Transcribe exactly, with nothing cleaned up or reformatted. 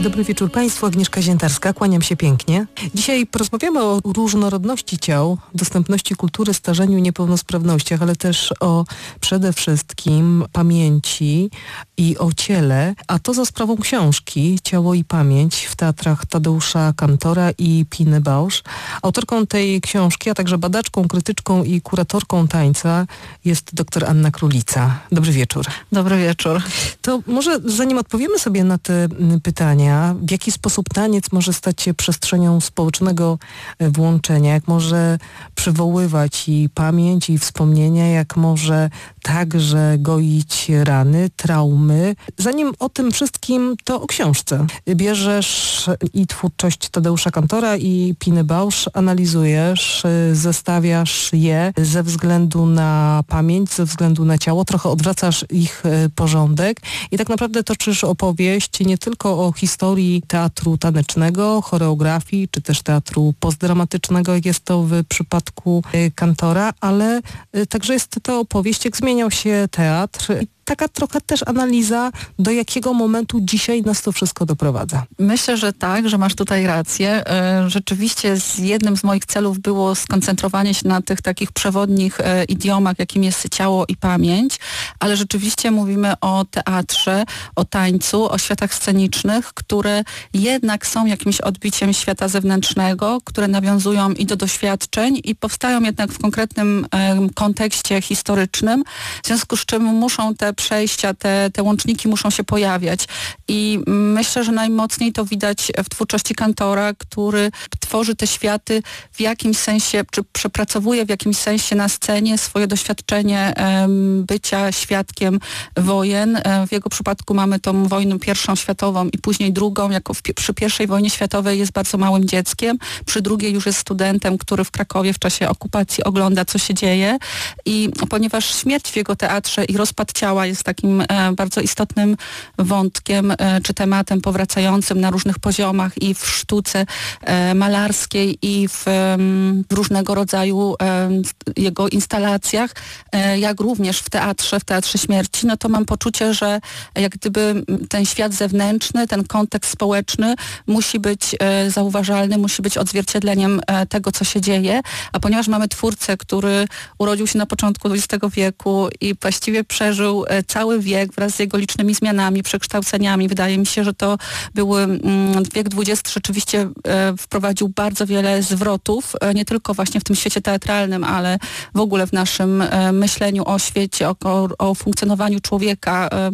Dobry wieczór Państwu, Agnieszka Ziętarska, kłaniam się pięknie. Dzisiaj porozmawiamy o różnorodności ciał, dostępności kultury, starzeniu i niepełnosprawnościach, ale też o przede wszystkim pamięci i o ciele, a to za sprawą książki Ciało i pamięć w teatrach Tadeusza Kantora i Piny Bausch. Autorką tej książki, a także badaczką, krytyczką i kuratorką tańca jest dr Anna Królica. Dobry wieczór. Dobry wieczór. To może zanim odpowiemy sobie na te pytania, w jaki sposób taniec może stać się przestrzenią społecznego włączenia, jak może przywoływać i pamięć, i wspomnienia, jak może także goić rany, traumy. Zanim o tym wszystkim, to o książce. Bierzesz i twórczość Tadeusza Kantora i Piny Bausch, analizujesz, zestawiasz je ze względu na pamięć, ze względu na ciało, trochę odwracasz ich porządek i tak naprawdę toczysz opowieść nie tylko o historii teatru tanecznego, choreografii, czy też teatru postdramatycznego, jak jest to w przypadku Kantora, ale także jest to opowieść, jak zmieniał się teatr. Taka trochę też analiza, do jakiego momentu dzisiaj nas to wszystko doprowadza. Myślę, że tak, że masz tutaj rację. Rzeczywiście z jednym z moich celów było skoncentrowanie się na tych takich przewodnich idiomach, jakim jest ciało i pamięć, ale rzeczywiście mówimy o teatrze, o tańcu, o światach scenicznych, które jednak są jakimś odbiciem świata zewnętrznego, które nawiązują i do doświadczeń i powstają jednak w konkretnym kontekście historycznym, w związku z czym muszą te przejścia, te, te łączniki muszą się pojawiać. I myślę, że najmocniej to widać w twórczości Kantora, który tworzy te światy w jakimś sensie, czy przepracowuje w jakimś sensie na scenie swoje doświadczenie um, bycia świadkiem wojen. W jego przypadku mamy tą wojnę pierwszą światową i później drugą. Jako w, przy pierwszej wojnie światowej jest bardzo małym dzieckiem, przy drugiej już jest studentem, który w Krakowie w czasie okupacji ogląda, co się dzieje. I ponieważ śmierć w jego teatrze i rozpad ciała jest takim e, bardzo istotnym wątkiem e, czy tematem powracającym na różnych poziomach i w sztuce e, malarskiej i w, e, w różnego rodzaju e, jego instalacjach, e, jak również w teatrze, w Teatrze Śmierci, no to mam poczucie, że jak gdyby ten świat zewnętrzny, ten kontekst społeczny musi być e, zauważalny, musi być odzwierciedleniem e, tego, co się dzieje, a ponieważ mamy twórcę, który urodził się na początku dwudziestego wieku i właściwie przeżył cały wiek wraz z jego licznymi zmianami, przekształceniami. Wydaje mi się, że to był mm, wiek dwudziesty rzeczywiście e, wprowadził bardzo wiele zwrotów, e, nie tylko właśnie w tym świecie teatralnym, ale w ogóle w naszym e, myśleniu o świecie, o, o, o funkcjonowaniu człowieka. E,